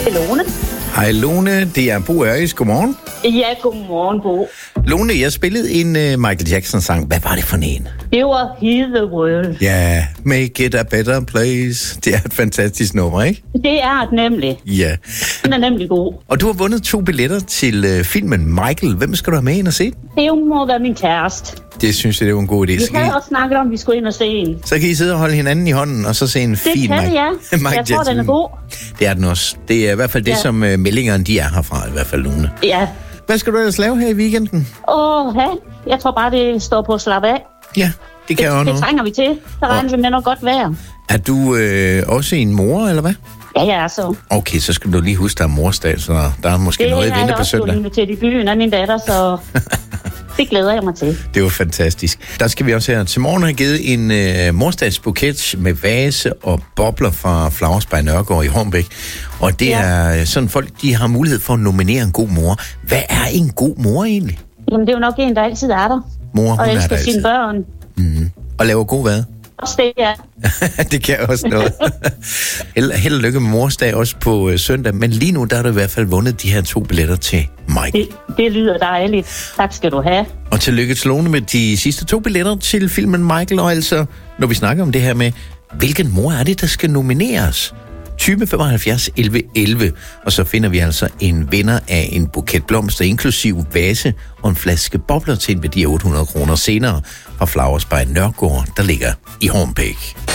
Det er Lone. Hej Lone, det er Bo Ørjes. Godmorgen. Ja, godmorgen, Bo. Lone, jeg spillede en Michael Jackson-sang. Hvad var det for en? Det var Heal the World. Ja, Make It a Better Place. Det er et fantastisk nummer, ikke? Det er det nemlig. Ja. Den er nemlig god. Og du har vundet 2 billetter til filmen Michael. Hvem skal du have med ind og se? Det må være min kæreste. Det synes jeg, det var en god idé. Vi havde også snakket om, at vi skulle ind og se en. Så kan I sidde og holde hinanden i hånden, og så se en fin Michael Michael Jeg tror, den er god. Det er den også. Det er i hvert fald det, som meldingerne de er herfra, i hvert fald Lone. Ja. Hvad skal du ellers lave her i weekenden? Jeg tror bare, det står på at slappe af. Ja, det kan jeg også Det trænger vi til. Så regner vi med noget godt vejr. Er du også en mor, eller hvad? Ja, jeg er så. Okay, så skal du lige huske, der er morsdag, så der er måske noget i vente på søndag. Det er også inviteret i byen af min datter, så det glæder jeg mig til. Det var fantastisk. Der skal vi også her til morgen have givet en morsdagsbuket med vase og bobler fra Flowers by Nørgaard i Hornbæk. Og det er sådan folk, de har mulighed for at nominere en god mor. Hvad er en god mor egentlig? Jamen, det er jo nok en, der altid er der. Mor, hun og er der elsker altid. sine børn. Mm-hmm. Og laver god hvad? Også det, ja. Det kan også noget. Held og lykke med morsdag også på søndag. Men lige nu, der har du i hvert fald vundet de her 2 billetter til Michael. Det lyder dejligt. Tak skal du have. Og tillykke til Lone med de sidste 2 billetter til filmen Michael. Og altså, når vi snakker om det her med, hvilken mor er det, der skal nomineres? 20 75 11 11. Og så finder vi altså en vinder af en buket blomster, inklusiv vase og en flaske bobler til en værdi af 800 kroner senere fra Flowers by Nørgaard, der ligger i Hornbæk.